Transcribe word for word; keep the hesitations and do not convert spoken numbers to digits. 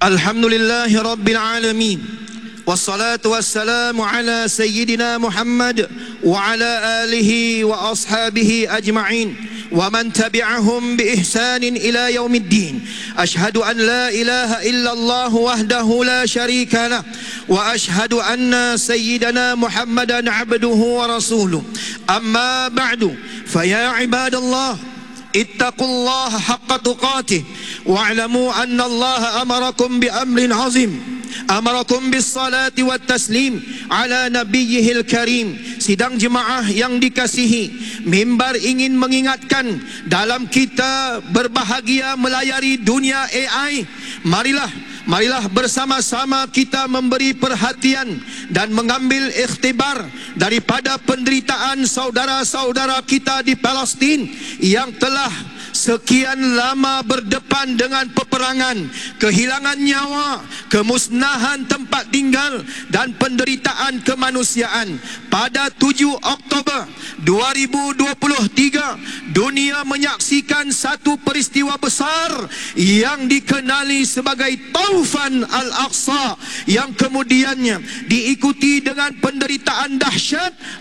Alhamdulillahi Rabbil Alamin. Wassalatu wassalamu ala Sayyidina Muhammad wa ala alihi wa ashabihi ajma'in wa man tabi'ahum bi ihsanin ila yaumiddin. Ashhadu an la ilaha illallah wahdahu la sharika lah wa ashhadu anna Sayyidana Muhammadan abduhu wa rasuluh. Amma ba'du, faya ibadallah, ittaqullaha haqqa tuqatih wa'lamu anna Allah amarakum bi amrin azim, amarakum bis salati wat taslim ala nabiyyihil karim. Sidang jemaah yang dikasihi, mimbar ingin mengingatkan dalam kita berbahagia melayari dunia A I, marilah Marilah bersama-sama kita memberi perhatian dan mengambil ikhtibar daripada penderitaan saudara-saudara kita di Palestin yang telah sekian lama berdepan dengan peperangan, kehilangan nyawa, kemusnahan tempat tinggal dan penderitaan kemanusiaan. Pada tujuh Oktober dua ribu dua puluh tiga, dunia menyaksikan satu peristiwa besar yang dikenali sebagai Taufan Al-Aqsa, yang kemudiannya diikuti dengan penderitaan dahsyat